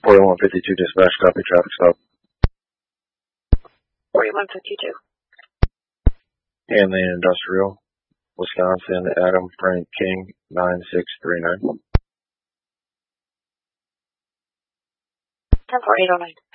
4152 dispatch, copy traffic stop. 4152. Hanley Industrial, Wisconsin, Adam Frank King, 9639. 104809.